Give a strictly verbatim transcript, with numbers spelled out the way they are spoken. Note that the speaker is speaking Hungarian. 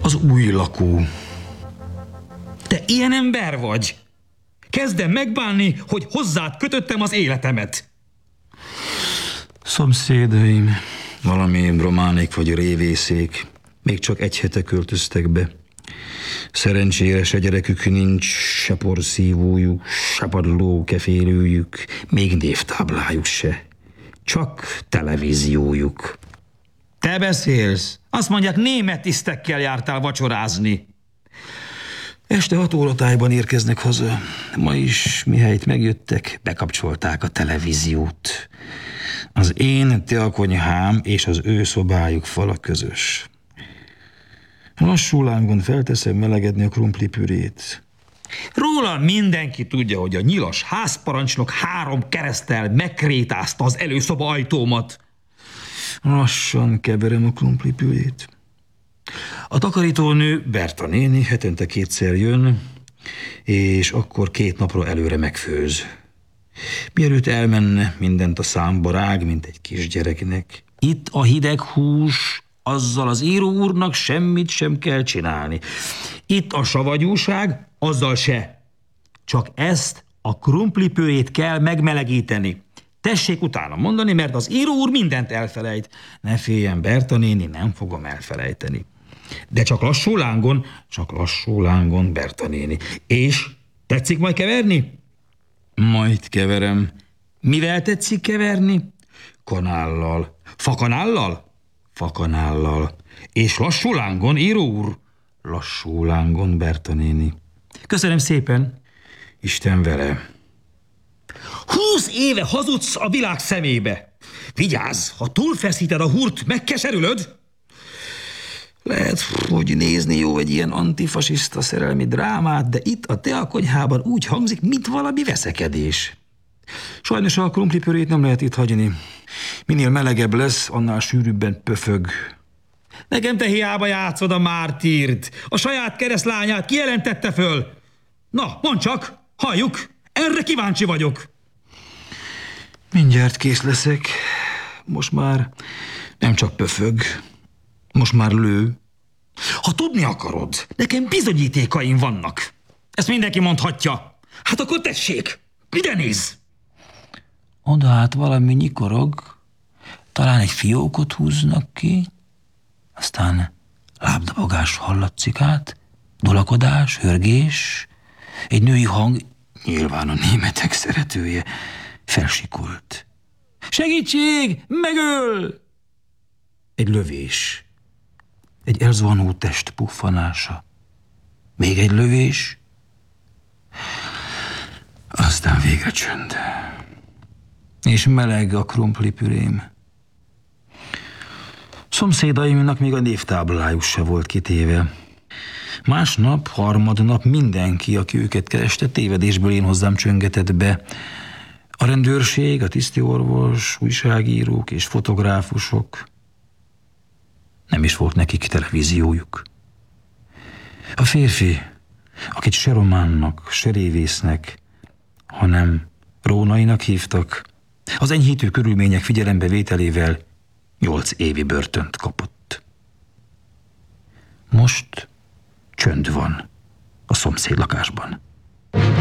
Az új lakó. Te ilyen ember vagy? Kezdem megbánni, hogy hozzád kötöttem az életemet. Szomszédaim, valami románék vagy révészék, még csak egy hete költöztek be. Szerencsére se gyerekük nincs, se porszívójuk, se padló kefélőjük, még névtáblájuk se. Csak televíziójuk. Te beszélsz? Azt mondják, német tisztekkel jártál vacsorázni. Este hat óratájban érkeznek haza. Ma is, mihelyt megjöttek, bekapcsolták a televíziót. Az én teakonyhám és az ő szobájuk fala közös. Lassú lángon felteszem melegedni a krumplipürét. Róla mindenki tudja, hogy a nyilas házparancsnok három kereszttel megkrétázta az előszoba ajtómat. Lassan keverem a krumplipürét. A takarítónő, Berta néni, hetente kétszer jön, és akkor két napra előre megfőz. Mielőtt elmenne, mindent a számba rág, mint egy kisgyereknek. Itt a hideg hús, azzal az író úrnak semmit sem kell csinálni. Itt a savagyúság, azzal se. Csak ezt a krumplipőjét kell megmelegíteni. Tessék utána mondani, mert az író úr mindent elfelejt. Ne féljen, Berta néni, nem fogom elfelejteni. De csak lassú lángon, csak lassú lángon, Berta néni. És tetszik majd keverni? Majd keverem. Mivel tetszik keverni? Kanállal. Fakanállal? Fakanállal. És lassú lángon, író úr? Lassú lángon, Berta néni. Köszönöm szépen. Isten vele. Húsz éve hazudsz a világ szemébe. Vigyázz, ha túlfeszíted a húrt, megkeserülöd. Lehet, hogy nézni jó egy ilyen antifasiszta szerelmi drámát, de itt a teakonyhában úgy hangzik, mint valami veszekedés. Sajnos a krumplipürét nem lehet itt hagyni. Minél melegebb lesz, annál sűrűbben pöfög. Nekem te hiába játszod a mártírt. A saját keresztlányát kijelentette föl. Na, mondd csak, halljuk, erre kíváncsi vagyok. Mindjárt kész leszek. Most már nem csak pöfög, most már lő. Ha tudni akarod, nekem bizonyítékaim vannak. Ezt mindenki mondhatja. Hát akkor tessék, ide nézz! Oda hát valami nyikorog, talán egy fiókot húznak ki, aztán lábdobogás hallatszik át, dolakodás, hörgés, egy női hang, nyilván a németek szeretője, felsikolt. Segítség! Megöl! Egy lövés. Egy elzuhanó test puffanása. Még egy lövés. Aztán végre csönd. És meleg a krumplipürém. Szomszédaimnak még a névtáblájuk se volt kitéve. Másnap, harmadnap mindenki, aki őket kereste, tévedésből én hozzám csöngetett be. A rendőrség, a tisztiorvos, újságírók és fotográfusok. Nem is volt nekik televíziójuk. A férfi, akit se románnak, se révésznek, hanem Rónainak hívtak, az enyhítő körülmények figyelembevételével nyolc évi börtönt kapott. Most csönd van a szomszédlakásban.